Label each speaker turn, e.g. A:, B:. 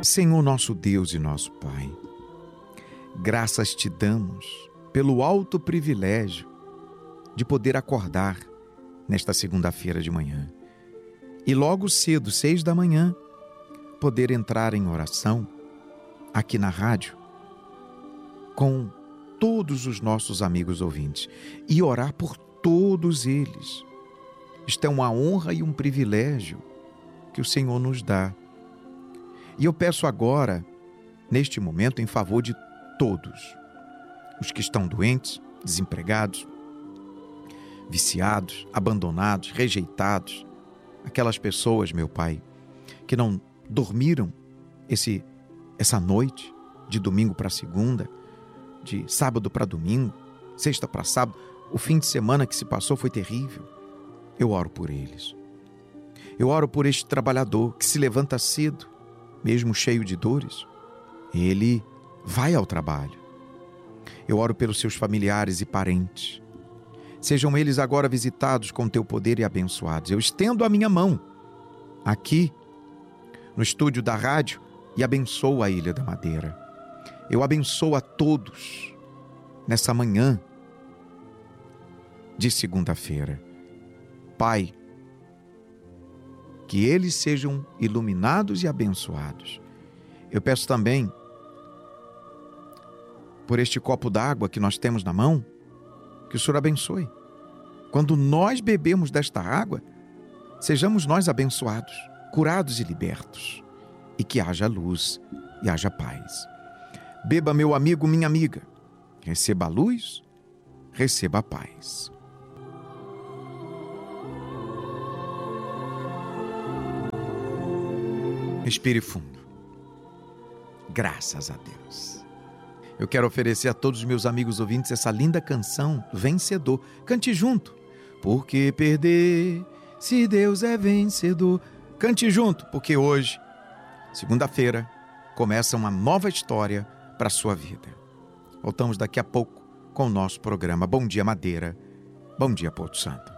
A: Senhor nosso Deus e nosso Pai, graças te damos pelo alto privilégio de poder acordar nesta segunda-feira de manhã e logo cedo, 6 da manhã, poder entrar em oração aqui na rádio com todos os nossos amigos ouvintes e orar por todos eles. Isto é uma honra e um privilégio que o Senhor nos dá. E eu peço agora, neste momento, em favor de todos, os que estão doentes, desempregados, viciados, abandonados, rejeitados, aquelas pessoas, meu Pai, que não dormiram essa noite, de domingo para segunda, de sábado para domingo, sexta para sábado, o fim de semana que se passou foi terrível. Eu oro por eles. Eu oro por este trabalhador que se levanta cedo, mesmo cheio de dores, ele vai ao trabalho. Eu oro pelos seus familiares e parentes. Sejam eles agora visitados com teu poder e abençoados. Eu estendo a minha mão aqui no estúdio da rádio e abençoo a Ilha da Madeira. Eu abençoo a todos nessa manhã de segunda-feira. Pai, que eles sejam iluminados e abençoados. Eu peço também por este copo d'água que nós temos na mão, que o Senhor abençoe. Quando nós bebemos desta água, sejamos nós abençoados, curados e libertos, e que haja luz e haja paz. Beba, meu amigo, minha amiga, receba a luz, receba a paz. Respire fundo. Graças a Deus. Eu quero oferecer a todos os meus amigos ouvintes essa linda canção, Vencedor. Cante junto. Por que perder, se Deus é vencedor? Cante junto, porque hoje, segunda-feira, começa uma nova história para a sua vida. Voltamos daqui a pouco com o nosso programa Bom Dia Madeira, Bom Dia Porto Santo.